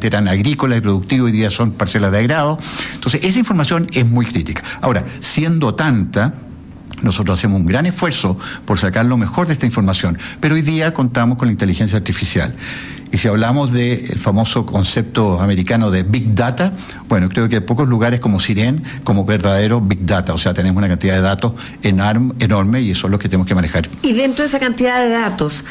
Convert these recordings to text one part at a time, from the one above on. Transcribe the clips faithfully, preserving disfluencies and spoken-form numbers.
antiguamente eran agrícolas y productivas, hoy día son parcelas de agrado. Entonces, esa información es muy crítica. Ahora, siendo tanta, nosotros hacemos un gran esfuerzo por sacar lo mejor de esta información, pero hoy día contamos con la inteligencia artificial. Y si hablamos del famoso concepto americano de Big Data, bueno, creo que hay pocos lugares como Siren, como verdadero Big Data. O sea, tenemos una cantidad de datos enorme, enorme y eso es lo que tenemos que manejar. Y dentro de esa cantidad de datos,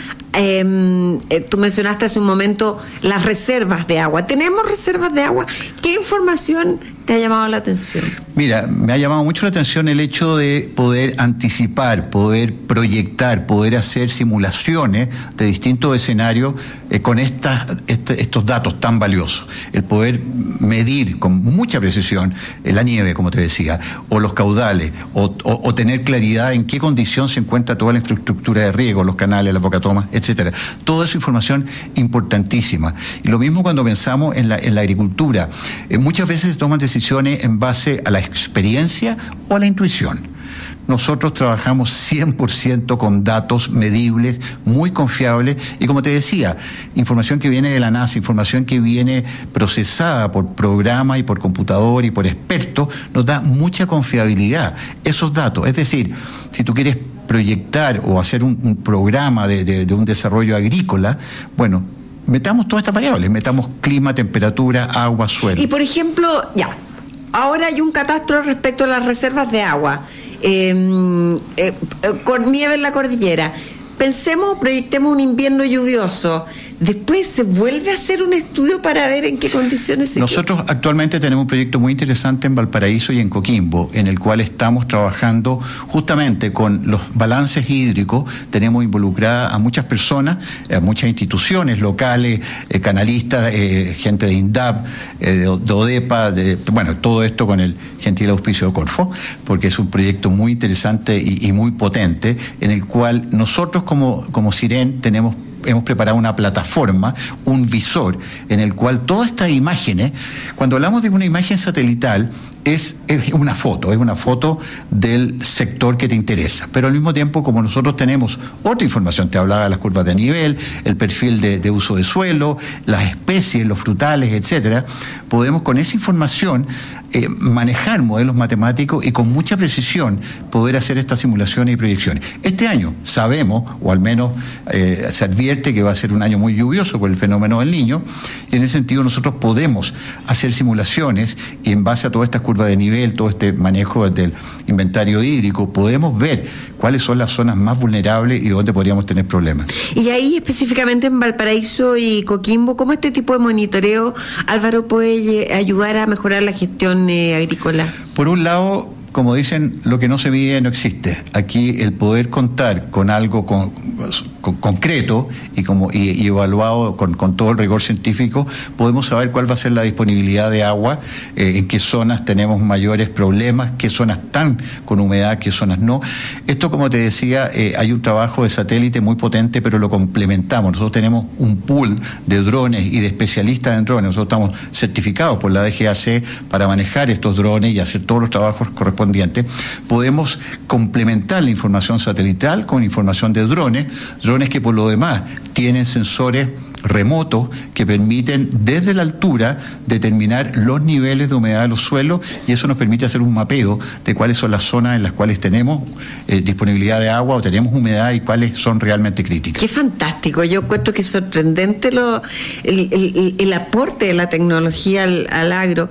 eh, eh, tú mencionaste hace un momento las reservas de agua. ¿Tenemos reservas de agua? ¿Qué información te ha llamado la atención? Mira, me ha llamado mucho la atención el hecho de poder anticipar, poder proyectar, poder hacer simulaciones de distintos escenarios eh, con estas, este, estos datos tan valiosos. El poder medir con mucha precisión eh, la nieve, como te decía, o los caudales, o, o, o tener claridad en qué condición se encuentra toda la infraestructura de riego, los canales, las bocatomas, etcétera. Toda esa información importantísima. Y lo mismo cuando pensamos en la, en la agricultura. Eh, muchas veces se toman decisiones en base a la experiencia o a la intuición. Nosotros trabajamos cien por ciento con datos medibles, muy confiables, y como te decía, información que viene de la NASA, información que viene procesada por programa y por computador y por expertos, nos da mucha confiabilidad. Esos datos, es decir, si tú quieres proyectar o hacer un, un programa de, de, de un desarrollo agrícola, bueno, metamos todas estas variables, metamos clima, temperatura, agua, suelo. Y por ejemplo, ya, ahora hay un catastro respecto a las reservas de agua. Eh, eh, con nieve en la cordillera. Pensemos, proyectemos un invierno lluvioso. Después se vuelve a hacer un estudio para ver en qué condiciones se Nosotros queda. Actualmente tenemos un proyecto muy interesante en Valparaíso y en Coquimbo, en el cual estamos trabajando justamente con los balances hídricos. Tenemos involucrada a muchas personas, a muchas instituciones locales, eh, canalistas, eh, gente de INDAP, eh, de, de ODEPA, de, bueno, todo esto con el gentil auspicio de Corfo, porque es un proyecto muy interesante y, y muy potente, en el cual nosotros como, como Siren tenemos hemos preparado una plataforma, un visor, en el cual todas estas imágenes, cuando hablamos de una imagen satelital, es, es una foto, es una foto del sector que te interesa, pero al mismo tiempo, como nosotros tenemos otra información, te hablaba de las curvas de nivel, el perfil de, de uso de suelo, las especies, los frutales, etcétera, podemos con esa información eh, manejar modelos matemáticos y con mucha precisión poder hacer estas simulaciones y proyecciones. Este año sabemos, o al menos eh, se advierte que va a ser un año muy lluvioso por el fenómeno del Niño, y en ese sentido nosotros podemos hacer simulaciones y en base a todas estas curvas de nivel, todo este manejo del inventario hídrico, podemos ver cuáles son las zonas más vulnerables y dónde podríamos tener problemas. Y ahí específicamente en Valparaíso y Coquimbo, ¿cómo este tipo de monitoreo, Álvaro, puede ayudar a mejorar la gestión eh, agrícola? Por un lado, como dicen, lo que no se mide no existe. Aquí el poder contar con algo con, con, concreto y, como, y, y evaluado con, con todo el rigor científico, podemos saber cuál va a ser la disponibilidad de agua, eh, en qué zonas tenemos mayores problemas, qué zonas están con humedad, qué zonas no. Esto, como te decía, eh, hay un trabajo de satélite muy potente, pero lo complementamos. Nosotros tenemos un pool de drones y de especialistas en drones. Nosotros estamos certificados por la D G A C para manejar estos drones y hacer todos los trabajos correspondientes. Podemos complementar la información satelital con información de drones, drones que por lo demás tienen sensores remotos que permiten desde la altura determinar los niveles de humedad de los suelos, y eso nos permite hacer un mapeo de cuáles son las zonas en las cuales tenemos eh, disponibilidad de agua o tenemos humedad y cuáles son realmente críticas. Qué fantástico, yo encuentro que es sorprendente lo, el, el, el aporte de la tecnología al, al agro.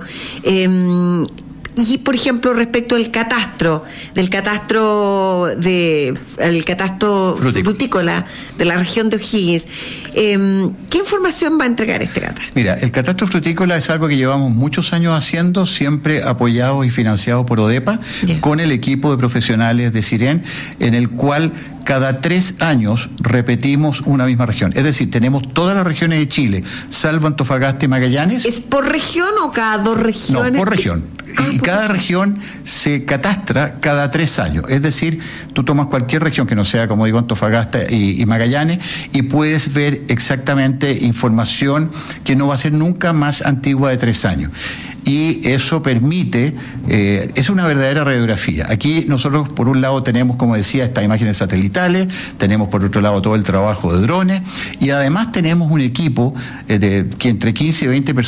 Eh, Y, por ejemplo, respecto al catastro, del catastro de el catastro frutícola, frutícola de la región de O'Higgins, eh, ¿qué información va a entregar este catastro? Mira, el catastro frutícola es algo que llevamos muchos años haciendo, siempre apoyados y financiados por ODEPA, yeah, con el equipo de profesionales de Siren, en el cual cada tres años repetimos una misma región. Es decir, tenemos todas las regiones de Chile, salvo Antofagasta y Magallanes. ¿Es por región o cada dos regiones? No, por región. Ah, y cada región se catastra cada tres años. Es decir, tú tomas cualquier región que no sea, como digo, Antofagasta y, y Magallanes, y puedes ver exactamente información que no va a ser nunca más antigua de tres años. Y eso permite, eh, es una verdadera radiografía. Aquí nosotros, por un lado, tenemos, como decía, estas imágenes satelitales, tenemos por otro lado todo el trabajo de drones, y además tenemos un equipo eh, de que entre quince y veinte personas